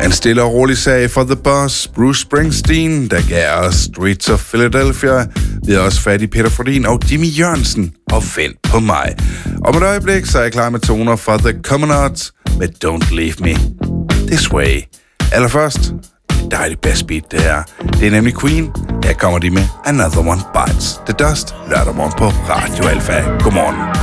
En stille og rolig sag for The Boss, Bruce Springsteen, der gav os Streets of Philadelphia. Vi har også fat i Peter Frodin og Jimmy Jørgensen og Vent på mig. Om et øjeblik, så er jeg klar med toner fra The Commonards med Don't Leave Me This Way. Allerførst, et dejligt bassbeat det her. Det er nemlig Queen. Her kommer de med Another One Bites the Dust, lørdag morgen på Radio Alpha. Godmorgen.